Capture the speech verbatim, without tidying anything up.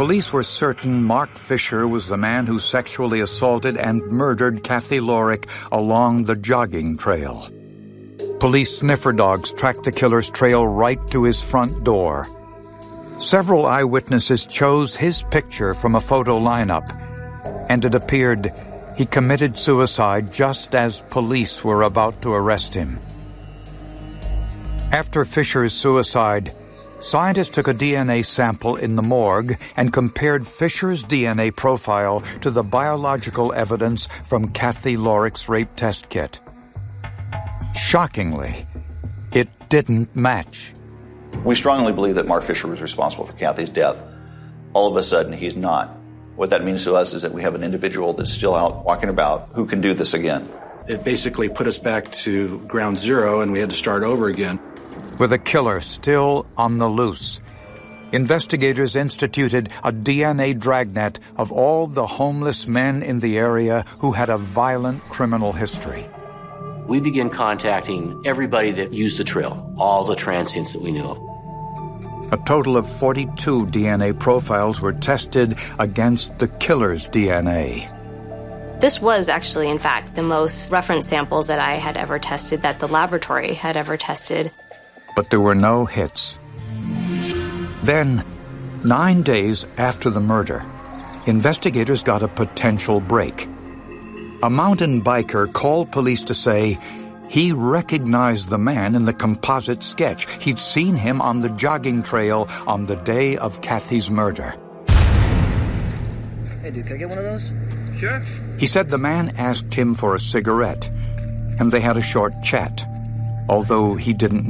Police were certain Mark Fisher was the man who sexually assaulted and murdered Kathy Lorick along the jogging trail. Police sniffer dogs tracked the killer's trail right to his front door. Several eyewitnesses chose his picture from a photo lineup, and it appeared he committed suicide just as police were about to arrest him. After Fisher's suicide, scientists took a D N A sample in the morgue and compared Fisher's D N A profile to the biological evidence from Kathy Lorick's rape test kit. Shockingly, it didn't match. We strongly believe that Mark Fisher was responsible for Kathy's death. All of a sudden, he's not. What that means to us is that we have an individual that's still out walking about who can do this again. It basically put us back to ground zero, and we had to start over again. With a killer still on the loose, investigators instituted a D N A dragnet of all the homeless men in the area who had a violent criminal history. We began contacting everybody that used the trail, all the transients that we knew of. A total of forty-two D N A profiles were tested against the killer's D N A. This was actually, in fact, the most reference samples that I had ever tested, that the laboratory had ever tested. But there were no hits. Then, nine days after the murder, investigators got a potential break. A mountain biker called police to say he recognized the man in the composite sketch. He'd seen him on the jogging trail on the day of Kathy's murder. Hey, dude, can I get one of those? Sure. He said the man asked him for a cigarette, and they had a short chat, although he didn't